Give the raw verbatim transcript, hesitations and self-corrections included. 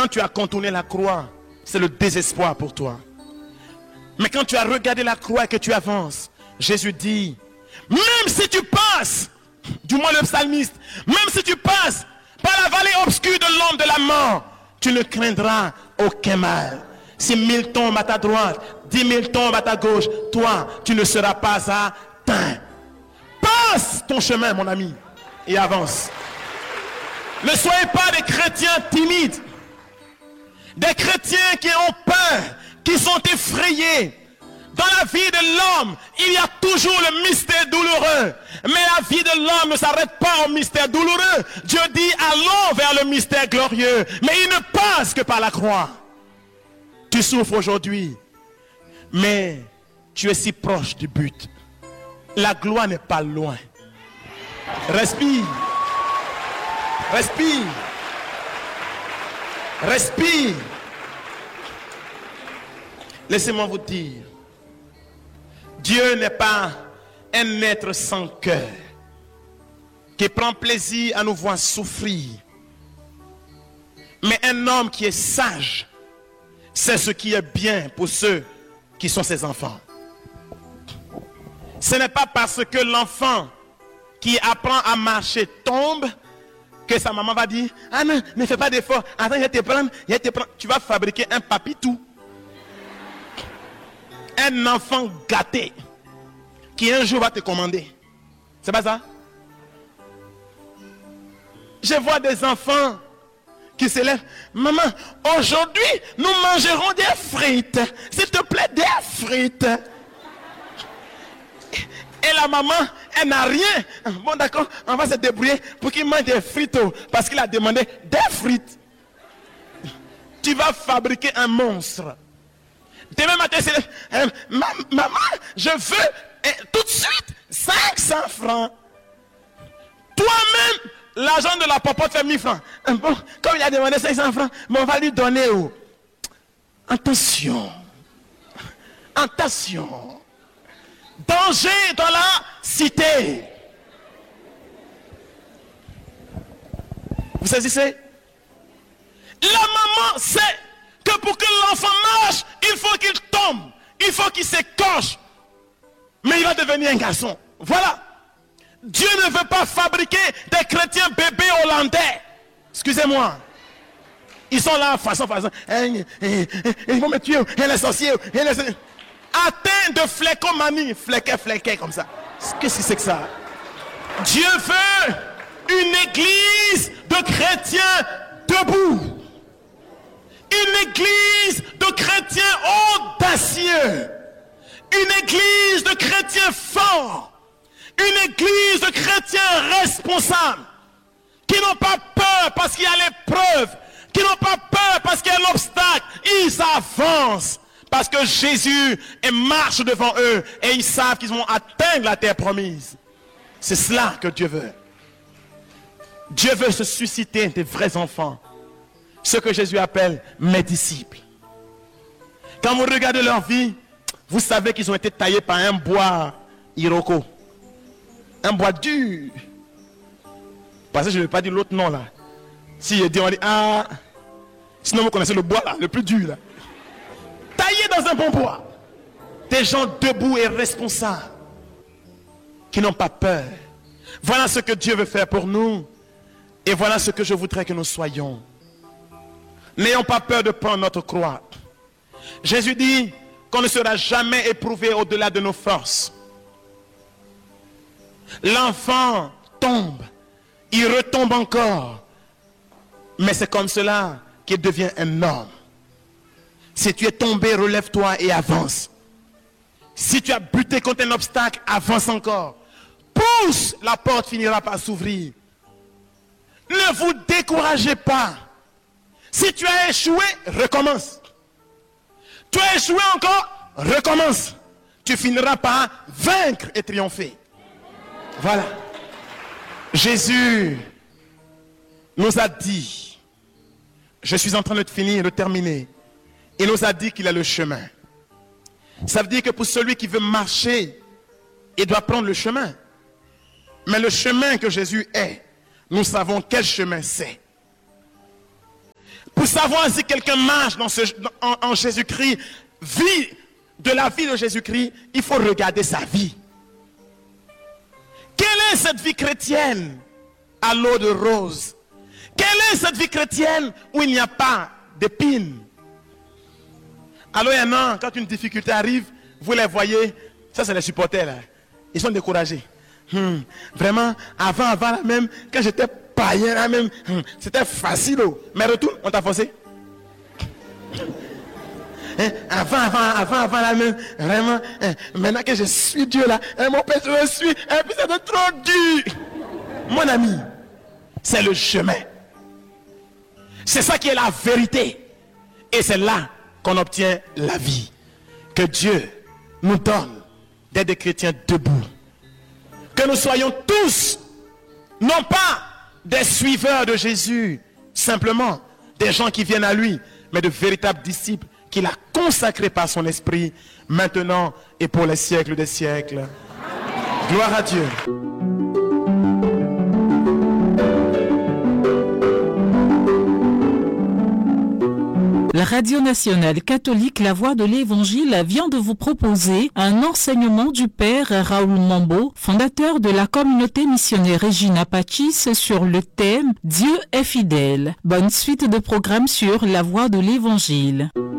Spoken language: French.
Quand tu as contourné la croix, c'est le désespoir pour toi. Mais quand tu as regardé la croix et que tu avances, Jésus dit, même si tu passes, du moins le psalmiste, même si tu passes par la vallée obscure de l'ombre de la mort, tu ne craindras aucun mal. Si mille tombent à ta droite, dix mille tombent à ta gauche, toi, tu ne seras pas atteint. Passe ton chemin, mon ami, et avance. Ne soyez pas des chrétiens timides, des chrétiens qui ont peur, qui sont effrayés. Dans la vie de l'homme, il y a toujours le mystère douloureux. Mais la vie de l'homme ne s'arrête pas au mystère douloureux. Dieu dit, allons vers le mystère glorieux. Mais il ne passe que par la croix. Tu souffres aujourd'hui, mais tu es si proche du but. La gloire n'est pas loin. Respire. Respire. Respire. Laissez-moi vous dire, Dieu n'est pas un être sans cœur qui prend plaisir à nous voir souffrir. Mais un homme qui est sage, c'est ce qui est bien pour ceux qui sont ses enfants. Ce n'est pas parce que l'enfant qui apprend à marcher tombe que sa maman va dire, ah non, ne fais pas d'effort, attends, je vais te prendre, je vais te prendre. Tu vas fabriquer un papitou. Un enfant gâté qui un jour va te commander. C'est pas ça? Je vois des enfants qui se lèvent. Maman, aujourd'hui, nous mangerons des frites. S'il te plaît, des frites. Et la maman, elle n'a rien. Bon, d'accord, on va se débrouiller pour qu'il mange des frites. Parce qu'il a demandé des frites. Tu vas fabriquer un monstre. Demain matin, c'est euh, maman, je veux euh, tout de suite cinq cents francs. Toi-même, l'argent de la popote fait mille francs. Bon, comme il a demandé cinq cents francs, mais on va lui donner où? Attention. Attention. Danger dans la cité. Vous saisissez? La maman sait que pour que l'enfant marche, il faut qu'il tombe, il faut qu'il s'écorche. Mais il va devenir un garçon. Voilà. Dieu ne veut pas fabriquer des chrétiens bébés hollandais. Excusez-moi. Ils sont là, façon, façon. Ils vont me tuer. Il est sorcier. Atteint de flécomanie. Fléquet, fléquet, comme ça. Qu'est-ce que c'est que ça? Dieu veut une église de chrétiens debout. Une église de chrétiens audacieux. Une église de chrétiens forts. Une église de chrétiens responsables. Qui n'ont pas peur parce qu'il y a l'épreuve. Qui n'ont pas peur parce qu'il y a l'obstacle. Ils avancent. Parce que Jésus marche devant eux. Et ils savent qu'ils vont atteindre la terre promise. C'est cela que Dieu veut. Dieu veut se susciter des vrais enfants. Ce que Jésus appelle mes disciples. Quand vous regardez leur vie, vous savez qu'ils ont été taillés par un bois Iroko. Un bois dur. Parce que je ne vais pas dire l'autre nom là. Si je dis, on dit, ah, sinon vous connaissez le bois là, le plus dur là. Taillé dans un bon bois. Des gens debout et responsables. Qui n'ont pas peur. Voilà ce que Dieu veut faire pour nous. Et voilà ce que je voudrais que nous soyons. N'ayons pas peur de prendre notre croix. Jésus dit qu'on ne sera jamais éprouvé au-delà de nos forces. L'enfant tombe, il retombe encore. Mais c'est comme cela qu'il devient un homme. Si tu es tombé, relève-toi et avance. Si tu as buté contre un obstacle, avance encore. Pousse, la porte finira par s'ouvrir. Ne vous découragez pas. Si tu as échoué, recommence. Tu as échoué encore, recommence. Tu finiras par vaincre et triompher. Voilà. Jésus nous a dit, je suis en train de finir, de terminer. Il nous a dit qu'il a le chemin. Ça veut dire que pour celui qui veut marcher, il doit prendre le chemin. Mais le chemin que Jésus est, nous savons quel chemin c'est. Pour savoir si quelqu'un marche dans ce, en, en Jésus-Christ, vit de la vie de Jésus-Christ, il faut regarder sa vie. Quelle est cette vie chrétienne à l'eau de rose? Quelle est cette vie chrétienne où il n'y a pas d'épines? Alors il y en a, quand une difficulté arrive, vous les voyez, ça c'est les supporters là, ils sont découragés. Hum, vraiment, avant, avant là même, quand j'étais païen là même, hum, c'était facile. Oh. Mais retourne, on t'a forcé. Hein, avant, avant, avant, avant là même, vraiment, hein, maintenant que je suis Dieu là, hein, mon père je le suis, et puis c'était trop dur. Mon ami, c'est le chemin. C'est ça qui est la vérité. Et c'est là qu'on obtient la vie. Que Dieu nous donne d'être des chrétiens debout. Que nous soyons tous, non pas des suiveurs de Jésus, simplement des gens qui viennent à lui, mais de véritables disciples qu'il a consacrés par son esprit, maintenant et pour les siècles des siècles. Gloire à Dieu. La Radio Nationale Catholique La Voix de l'Évangile vient de vous proposer un enseignement du Père Raoul Mambo, fondateur de la communauté missionnaire Regina Pacis, sur le thème « Dieu est fidèle ». Bonne suite de programmes sur La Voix de l'Évangile.